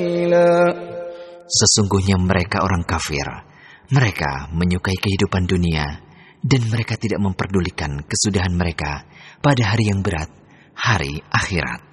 Sesungguhnya mereka orang kafir. Mereka menyukai kehidupan dunia dan mereka tidak memperdulikan kesudahan mereka pada hari yang berat, hari akhirat.